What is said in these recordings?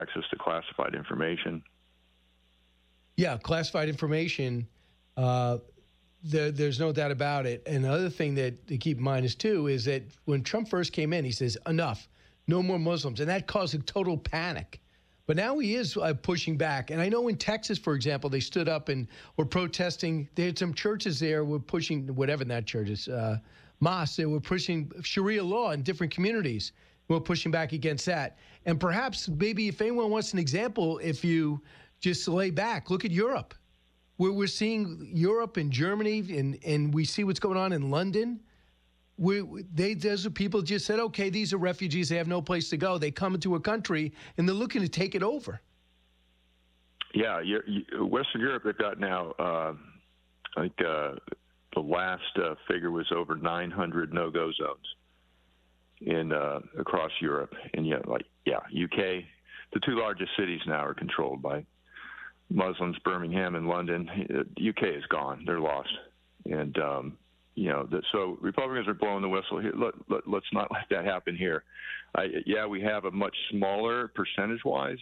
access to classified information. Yeah, classified information. There's no doubt about it. And the other thing that to keep in mind is that when Trump first came in, he says, enough, no more Muslims. And that caused a total panic. But now he is pushing back. And I know in Texas, for example, they stood up and were protesting. They had some churches there were pushing, whatever that church is, mosques. They were pushing Sharia law in different communities. We're pushing back against that. And perhaps maybe if anyone wants an example, if you just lay back, look at Europe. We're seeing Europe and Germany, and we see what's going on in London. Those people just said, okay, these are refugees. They have no place to go. They come into a country, and they're looking to take it over. Yeah, Western Europe, they've got now, I think the last figure was over 900 no-go zones across Europe. And UK, the two largest cities now are controlled by Muslims, Birmingham and London. The UK is gone. They're lost. And, so Republicans are blowing the whistle here. Let's not let that happen here. We have a much smaller percentage-wise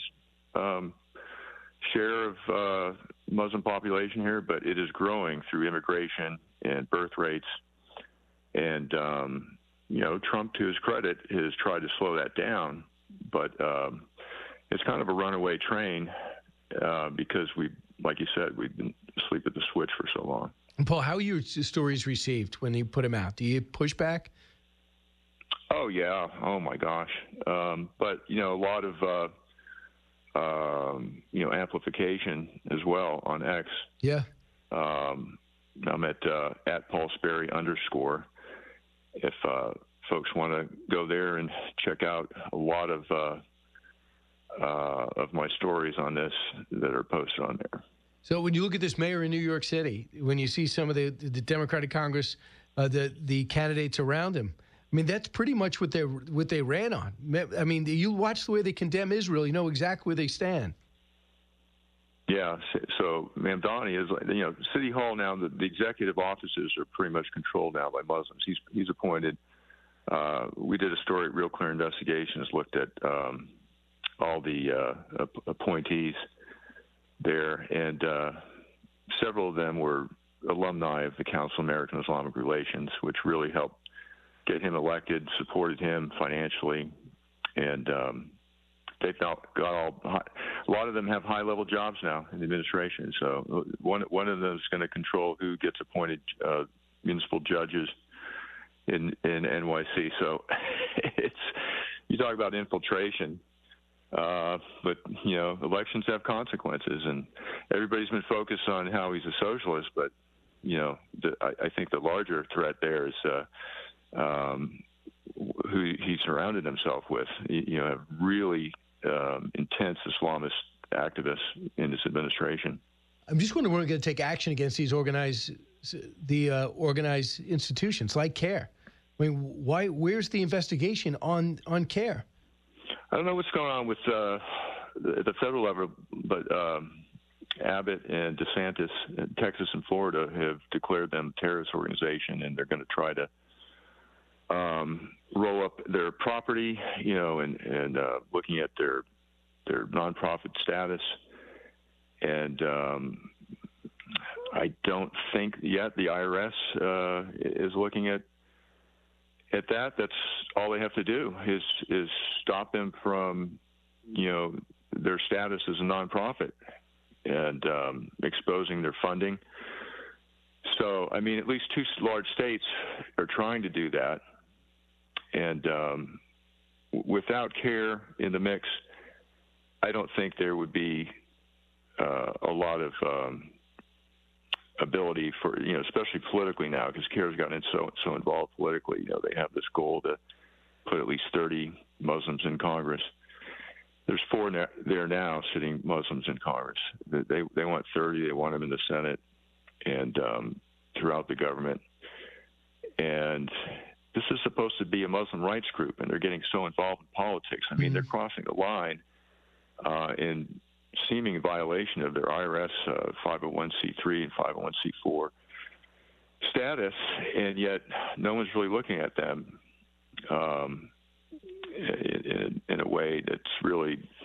share of Muslim population here, but it is growing through immigration and birth rates. And, Trump, to his credit, has tried to slow that down. But it's kind of a runaway train because like you said, we've been asleep at the switch for so long. And Paul, how are your stories received when you put them out? Do you push back? Oh, yeah. Oh, my gosh. But, a lot of, amplification as well on X. Yeah. I'm at Paul Sperry _ if folks want to go there and check out a lot of my stories on this that are posted on there. So when you look at this mayor in New York City, when you see some of the Democratic Congress, the candidates around him, I mean, that's pretty much what they ran on. I mean, you watch the way they condemn Israel, you know exactly where they stand. Yeah, so Mamdani is, City Hall now, the executive offices are pretty much controlled now by Muslims. He's appointed. We did a story at Real Clear Investigations, looked at all the appointees there, and several of them were alumni of the Council of American Islamic Relations, which really helped get him elected, supported him financially, and they've now got a lot of them have high-level jobs now in the administration. So one of them is going to control who gets appointed municipal judges in NYC. So you talk about infiltration. But, elections have consequences, and everybody's been focused on how he's a socialist. But, I think the larger threat there is who he surrounded himself with. Have really intense Islamist activists in this administration. I'm just wondering when we're going to take action against these organized institutions like CAIR. I mean, where's the investigation on CAIR? I don't know what's going on with the federal level, but Abbott and DeSantis, Texas and Florida, have declared them a terrorist organization, and they're going to try to roll up their property, and looking at their nonprofit status. And I don't think yet the IRS is looking at that. That's all they have to do is stop them from, their status as a nonprofit and exposing their funding. So, I mean, at least two large states are trying to do that. And without CAIR in the mix, I don't think there would be a lot of ability for, especially politically now, because CAIR's gotten so involved politically. They have this goal to put at least 30 Muslims in Congress. There's 4 there now sitting Muslims in Congress. They want 30. They want them in the Senate and throughout the government. And this is supposed to be a Muslim rights group, and they're getting so involved in politics. I mean, they're crossing the line in seeming violation of their IRS 501c3 and 501c4 status, and yet no one's really looking at them in a way that's really